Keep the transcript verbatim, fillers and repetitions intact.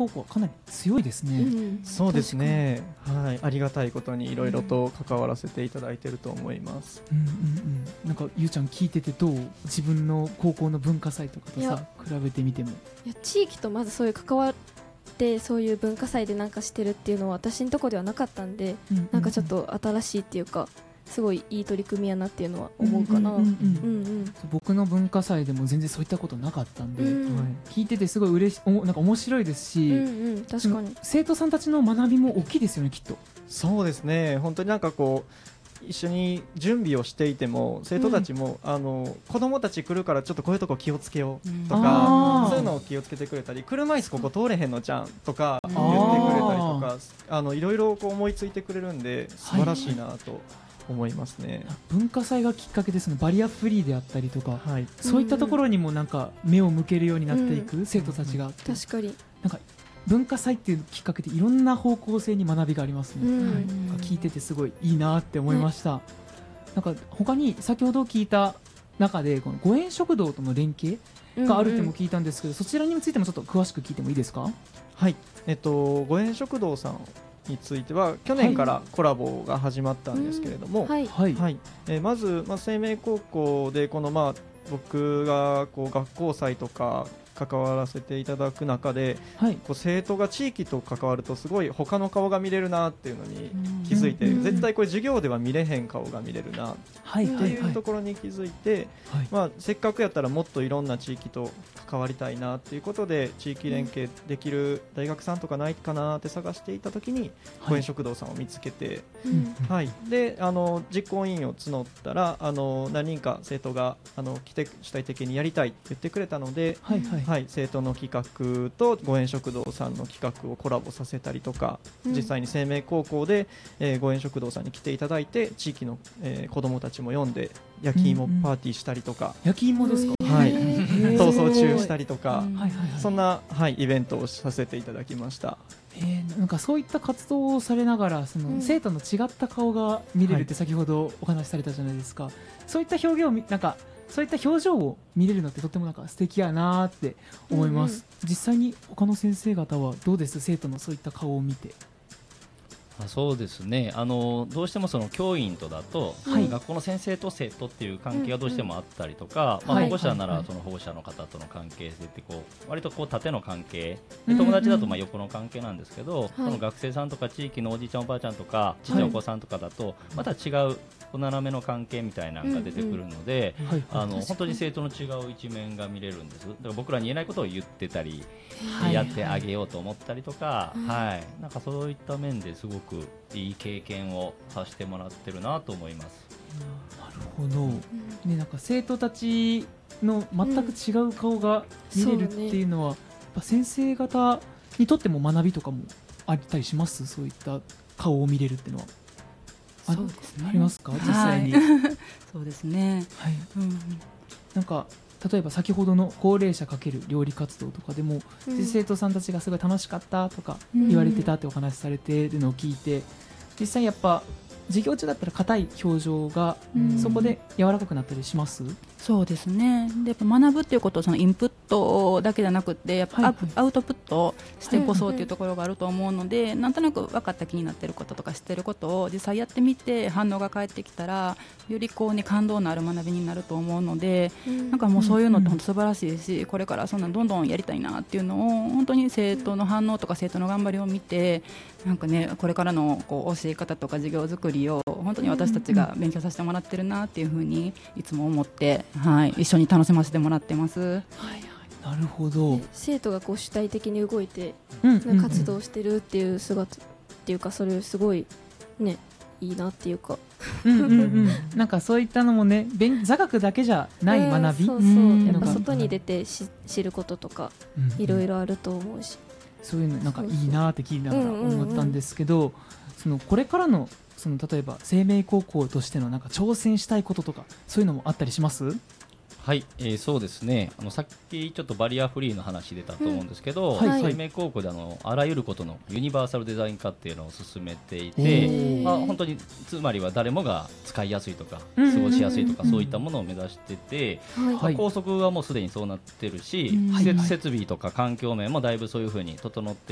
高校はかなり強いですね、うん、 そうですね、はい、ありがたいことにいろいろと関わらせていただいていると思います、 うんうんうん、なんかゆうちゃん聞いててどう、自分の高校の文化祭とかとさ比べてみても。 いや地域とまずそういう関わってそういう文化祭でなんかしてるっていうのは私のところではなかったんで、うんうんうん、なんかちょっと新しいっていうかすごいいい取り組みやなっていうのは思うかな。 僕の文化祭でも全然そういったことなかったんで、うんはい、聞いててすごい嬉しおなんか面白いですし、うんうん、確かに生徒さんたちの学びも大きいですよねきっと。 そうですね、本当になんかこう一緒に準備をしていても生徒たちも、うん、あの子供たち来るからちょっとこういうとこ気をつけようとか、うん、そういうのを気をつけてくれたり、車椅子ここ通れへんのじゃんとか言ってくれたりとか、あのいろいろこう思いついてくれるんで素晴らしいなと思いますね。 文化祭がきっかけですね。バリアフリーであったりとか、はい、そういったところにもなんか目を向けるようになっていく、うん、生徒たちが、うん、 確かになんか文化祭っていうきっかけでいろんな方向性に学びがありますね、うんはい、聞いててすごいいいなって思いました、ね、なんか他に先ほど聞いた中でこのご縁食堂との連携があるっても聞いたんですけど、うんうん、そちらについてもちょっと詳しく聞いてもいいですか。 はい、えっと、ご縁食堂さんについては去年からコラボが始まったんですけれども、はいはいはいえー、まず、まあ、生命高校でこの、まあ、僕がこう学校祭とか関わらせていただく中で、はい、こう生徒が地域と関わるとすごい他の顔が見れるなっていうのに気づいて、絶対これ授業では見れへん顔が見れるなっていうところに気づいて、はいまあ、せっかくやったらもっといろんな地域と関わりたいなっていうことで地域連携できる大学さんとかないかなって探していた時にご縁食堂さんを見つけて、はいはい、であの実行委員を募ったらあの何人か生徒があの来て主体的にやりたいって言ってくれたので、はいはいはい、生徒の企画とご縁食堂さんの企画をコラボさせたりとか、うん、実際に生命高校で、えー、ご縁食堂さんに来ていただいて地域の、えー、子どもたちも呼んで焼き芋パーティーしたりとか、 うんうん、焼き芋ですか、 はい、逃走中したりとか、そんな、はい、イベントをさせていただきました。 えー、なんかそういった活動をされながらその、うん、生徒の違った顔が見れるって先ほどお話しされたじゃないですか、はい、そういった表現をなんかそういった表情を見れるのってとてもなんか素敵やなって思います、うんうん、実際に他の先生方はどうです、生徒のそういった顔を見て。 あそうですね、あのどうしてもその教員とだと、はい、学校の先生と生徒っていう関係がどうしてもあったりとか、うんうんまあ、保護者ならその保護者の方との関係性ってこう割とこう縦の関係で、友達だとまあ横の関係なんですけど、うんうん、その学生さんとか地域のおじいちゃんおばあちゃんとかちっちゃいお子さんとかだとまた違う斜めの関係みたいなのが出てくるので、うんうん、あの本当に生徒の違う一面が見れるんです。だから僕らに言えないことを言ってたり、はい、やってあげようと思ったりとか、はいはい、なんかそういった面ですごくいい経験をさせてもらってるなと思います。 なるほど、うんね、なんか生徒たちの全く違う顔が見れるっていうのは、うんね、やっぱ先生方にとっても学びとかもあったりします？そういった顔を見れるっていうのはそうですね、 ありますか、実際に。 はい、そうですね、はいうん、 なんか例えば先ほどの高齢者×料理活動とかでも、うん、生徒さんたちがすごい楽しかったとか言われてたってお話しされているのを聞いて、うん、実際やっぱ授業中だったら硬い表情がそこで柔らかくなったりします？うん、 そうですね。でやっぱ学ぶっていうことはそのインプットだけじゃなくてやっぱアウ、はいはい、アウトプットしてこそっていうところがあると思うので、はいはい、なんとなく分かった気になっていることとか知っていることを実際やってみて反応が返ってきたらよりこう、ね、感動のある学びになると思うので、うん、なんかもうそういうのって本当素晴らしいし、これからそんなどんどんやりたいなっていうのを本当に生徒の反応とか生徒の頑張りを見てなんか、ね、これからのこう教え方とか授業作りを本当に私たちが勉強させてもらってるなっていうふうにいつも思って、はい、一緒に楽しませてもらってます。はいはい、 なるほど。 生徒がこう主体的に動いて、うんうんうん、活動してるっていう姿っていうかそれすごいねいいなっていうかうんうん、うん、なんかそういったのもね座学だけじゃない学び、 うん、そうそうやっぱ外に出てし知ることとかいろいろあると思うし、 そういうのなんかいいなって聞いながら思ったんですけど、うんうんうん、そのこれからのその例えば生命高校としてのなんか挑戦したいこととかそういうのもあったりします？ はい、えー、そうですね、あのさっきちょっとバリアフリーの話出たと思うんですけど、うんはい、生命高校であのあらゆることのユニバーサルデザイン化っていうのを進めていて、まあ、本当につまりは誰もが使いやすいとか過ごしやすいとかそういったものを目指してて、はいまあ、高速はもうすでにそうなってるし、はい、施設設備とか環境面もだいぶそういうふうに整って